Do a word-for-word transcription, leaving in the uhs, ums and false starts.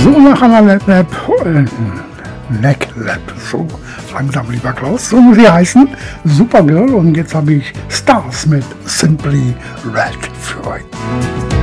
So nach einer Lab, äh, Neck Lab, so langsam, lieber Klaus, so muss sie heißen, Supergirl, und jetzt habe ich Stars mit Simply Red für euch.